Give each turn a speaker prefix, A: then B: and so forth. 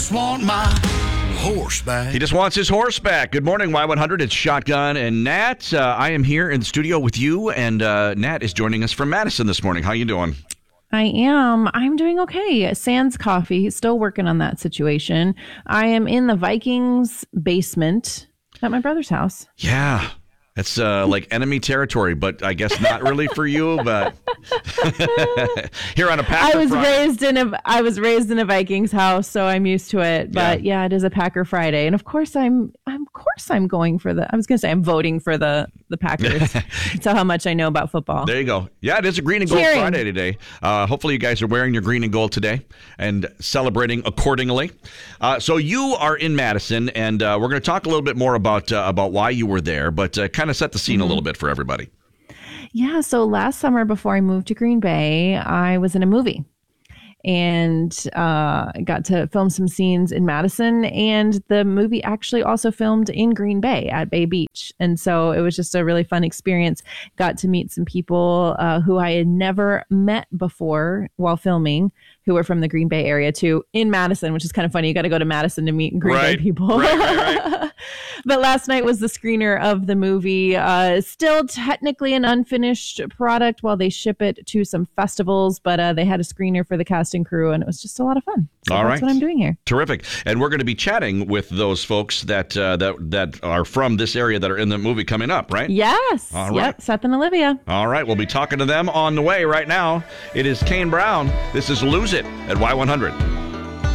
A: just want my horse back.
B: He just wants his horse back. Good morning, Y100. It's Shotgun and Nat. I am here in the studio with you, and Nat is joining us from Madison this morning. How you doing?
C: I am. I'm doing okay. Sans coffee. Still working on that situation. I am in the Vikings basement at my brother's house.
B: Yeah. It's like enemy territory, but I guess not really for you. But here on a Packer Friday.
C: I was raised in a Vikings house, so I'm used to it. But yeah, it is a Packer Friday, and of course I'm going for the. I was going to say I'm voting for the Packers. That's how much I know about football.
B: There you go. Yeah, it is a green and gold Friday today. Hopefully, you guys are wearing your green and gold today and celebrating accordingly. So you are in Madison, and we're going to talk a little bit more about why you were there, but kind of set the scene a little bit for everybody.
C: Yeah, so last summer before I moved to Green Bay, I was in a movie and got to film some scenes in Madison, and the movie actually also filmed in Green Bay at Bay Beach. And so it was just a really fun experience. Got to meet some people who I had never met before while filming, who were from the Green Bay area too, in Madison, which is kind of funny. You got to go to Madison to meet Green Bay people.
B: Right.
C: But last night was the screener of the movie. Still technically an unfinished product while they ship it to some festivals, but they had a screener for the cast and crew, and it was just a lot of fun. So that's what I'm doing here.
B: Terrific. And we're going to be chatting with those folks that are from this area that are in the movie coming up, right?
C: Yes.
B: All right.
C: Yep. Seth and Olivia.
B: All right. We'll be talking to them on the way right now. It is Kane Brown. This is Lose It at Y100.